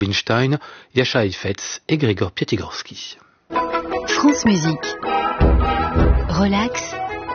Rubinstein, Jascha Heifetz et Grégor Piatigorsky. France Musique. Relax.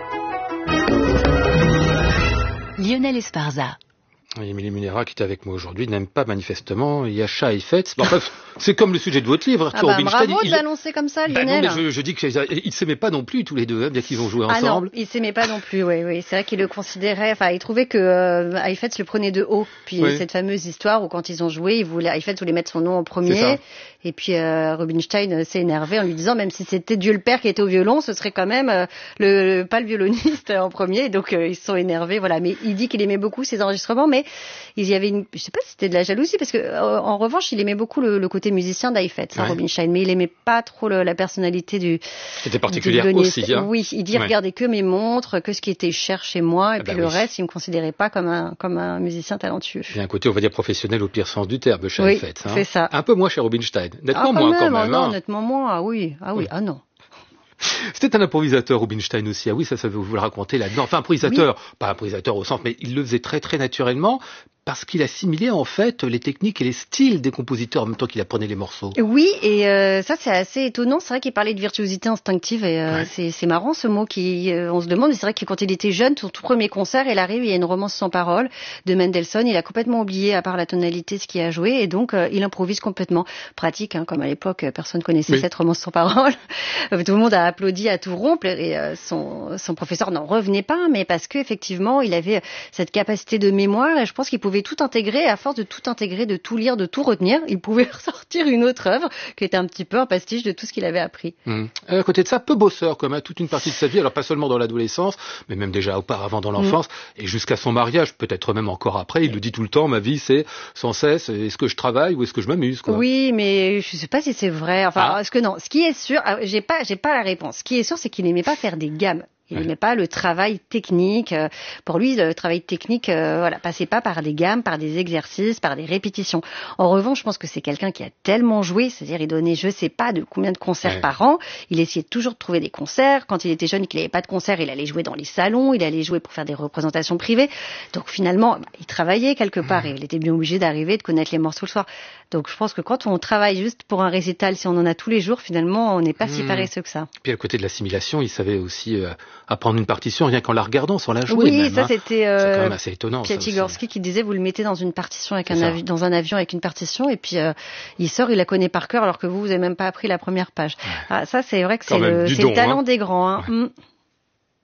Lionel Esparza. Émilie Munera, qui est avec moi aujourd'hui, n'aime pas manifestement Jascha Heifetz. Bon, enfin, c'est comme le sujet de votre livre, Arthur Rubinstein. Bravo de l'annoncer comme ça, Lionel. Non, mais je dis qu'ils ne s'aimaient pas non plus tous les deux, hein, bien qu'ils ont joué ensemble. Ah non, ils s'aimaient pas non plus, oui. C'est vrai qu'il le considérait, enfin, il trouvait que Heifetz le prenait de haut. Puis cette fameuse histoire où quand ils ont joué, Heifetz voulait mettre son nom en premier. Et puis Rubinstein s'est énervé en lui disant, même si c'était Dieu le Père qui était au violon, ce serait quand même pas le violoniste en premier. Donc ils se sont énervés, voilà. Mais il dit qu'il aimait beaucoup ses enregistrements, mais il y avait je sais pas si c'était de la jalousie, parce que en revanche, il aimait beaucoup le côté musicien d'Heifetz, Rubinstein, mais il aimait pas trop la personnalité du. C'était particulière aussi, hein. Oui, il dit regardez que mes montres, que ce qui était cher chez moi, et puis le reste, il me considérait pas comme un musicien talentueux. Il y a un côté, on va dire, professionnel au pire sens du terme chez Heifetz. C'est ça. Un peu moins chez Rubinstein. Nettement moins quand même. Non, nettement moins. Ah non. C'était un improvisateur, Rubinstein aussi. Ah oui, ça vous le racontez là-dedans. Enfin, improvisateur, pas improvisateur au sens, mais il le faisait très très naturellement, parce qu'il assimilait en fait les techniques et les styles des compositeurs en même temps qu'il apprenait les morceaux. Oui, et ça c'est assez étonnant. C'est vrai qu'il parlait de virtuosité instinctive, et c'est marrant ce mot on se demande. C'est vrai que quand il était jeune, son tout premier concert, il arrive, il y a une romance sans parole de Mendelssohn. Il a complètement oublié, à part la tonalité, ce qu'il a joué, et donc il improvise complètement. Pratique, hein, comme à l'époque, personne connaissait cette romance sans parole. Tout le monde a applaudi à tout rompre, et son professeur n'en revenait pas, mais parce qu'effectivement, il avait cette capacité de mémoire, et je pense qu'il pouvait tout intégrer, et à force de tout intégrer, de tout lire, de tout retenir, il pouvait ressortir une autre œuvre qui était un petit peu un pastiche de tout ce qu'il avait appris. À côté de ça, peu bosseur, comme toute une partie de sa vie, alors pas seulement dans l'adolescence, mais même déjà auparavant dans l'enfance, et jusqu'à son mariage, peut-être même encore après, il le dit tout le temps, ma vie c'est sans cesse, est-ce que je travaille ou est-ce que je m'amuse, quoi. Oui, mais je sais pas si c'est vrai, enfin, est-ce que non, ce qui est sûr, j'ai pas la réponse, ce qui est sûr, c'est qu'il n'aimait pas faire des gammes. Il n'aimait pas le travail technique. Pour lui, le travail technique, passait pas par des gammes, par des exercices, par des répétitions. En revanche, je pense que c'est quelqu'un qui a tellement joué, c'est-à-dire il donnait, je sais pas de combien de concerts par an. Il essayait toujours de trouver des concerts. Quand il était jeune et qu'il n'avait pas de concert, il allait jouer dans les salons, il allait jouer pour faire des représentations privées. Donc finalement, il travaillait quelque part et il était bien obligé d'arriver, de connaître les morceaux le soir. Donc je pense que quand on travaille juste pour un récital, si on en a tous les jours, finalement, on n'est pas si paresseux que ça. Puis à côté de l'assimilation, il savait aussi apprendre une partition rien qu'en la regardant, sans la jouer. Oui, même, ça c'était c'est quand même assez étonnant. Piatigorsky qui disait vous le mettez dans une partition avec dans un avion avec une partition, et puis il sort, il la connaît par cœur, alors que vous avez même pas appris la première page. Ça c'est vrai que c'est le talent des grands. Hein.